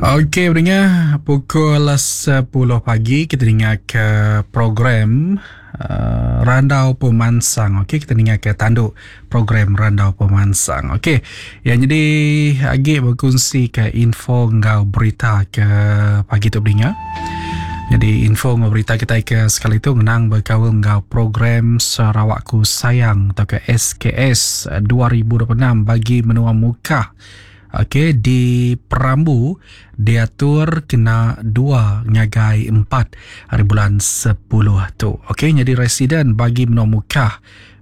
Okey, pendengar, pukul 10 pagi kita dengar ke program Randau Pemansang. Okey, kita dengar ke tanduk program Randau Pemansang. Okey, yang jadi Agik berkongsi ke info ngau berita ke pagi tu pendengar. Jadi info ngau berita kita ke sekali tu ngenang berkawal ngau program Sarawakku Sayang atau ke SKS 2026 bagi menua muka. Okey, di Perambu diatur kena 2 ngagai 4 hari bulan 10 tu. Okey, jadi residen bagi menua muka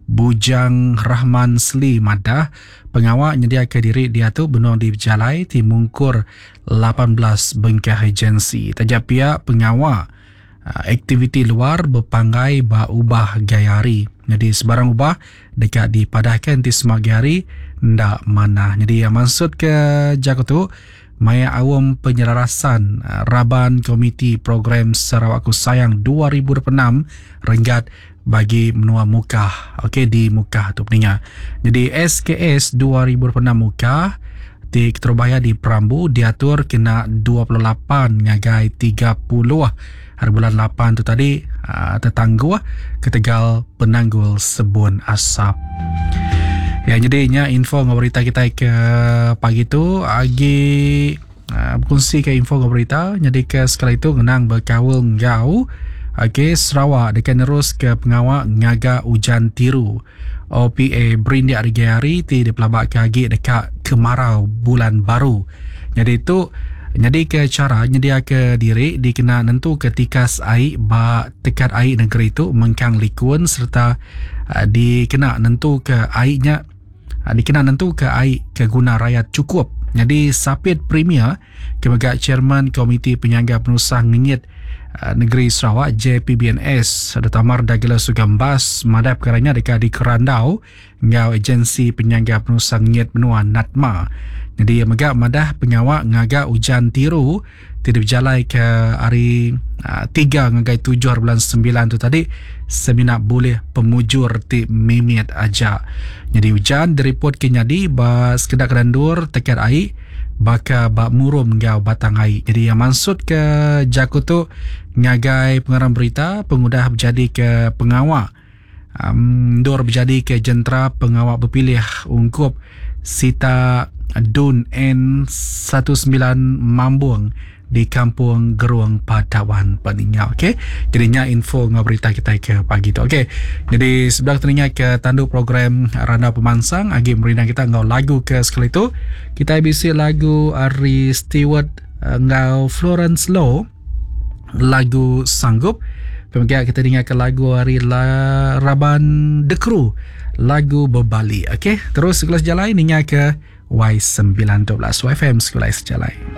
Bujang Rahman Sli Madah pengawal nyediakan diri dia tu benua di Jalai Timungkur 18 bengkah agensi. Tajak pihak pengawal aktiviti luar berpanggai ubah gayari. Jadi sebarang ubah dekat dipadahkan di semua gayari ndak mana. Jadi yang maksud ke jago tu maya awam penyelarasan Raban Komiti Program Sarawakku Sayang 2026 Renggat bagi menua Mukah. Okey, di Mukah tu pendengar. Jadi SKS 2026 Mukah di Keterubaya di Perambu diatur kena 28 ngagai 30 hari bulan 8 tu tadi tetangguh ketegal penanggul Sebun Asap. Ya, jadinya info berita kita ke pagi tu agi berkongsi ke info berita. Jadi ke sekali itu ngenang berkawal ngau. Okey, Sarawak dekat nerus ke pengawal ngaga hujan tiru. OPA berindik hari-hari di pelabak kaki dekat kemarau bulan baru. Jadi itu ke cara nyedia ke diri dikena nentu ketika air tekat air negeri itu mengkang likun serta dikena nentu ke airnya dikena nentu ke air ke guna rakyat cukup. Jadi Sapit Premier kebagai Chairman Komiti Penyaga Penusah Ngengit Negeri Sarawak JPBNS ada Tamar Dagila Sugambas madap kerana dekat di Kerandau ngau agensi penyaga penusah ngengit benua Natma. Jadi megak madah pengawak ngagak hujan tiru tidak berjalai ke hari 3 ngagai 7 hari bulan 9 tu tadi seminak boleh pemujur ti mimit aja. Jadi hujan direport kenyadi bas kedak kerandur tekat air baka bak murum ngau batang air. Jadi yang maksud ke jaku tu ngagai pengarang berita pengudah berjadi ke pengawak dor berjadi ke jentera pengawak berpilih ungkup Sita Dun N19 Mambung di Kampung Geruang Patawan Peninggal. Okey, jadinya info ngau berita kita ke pagi tu. Okey, jadi sebelah telinga ke tanduk program Randau Pemansang agi merina kita ngau lagu ke sekali tu. Kita bisi lagu Ari Stewart ngau Florence Low lagu Sanggup. Kemudian kita dengarkan lagu Ari Raban The Crew lagu Berbali. Okey, terus sekelas jalan dengar ke Y912 YFM Sekolah Sejalai.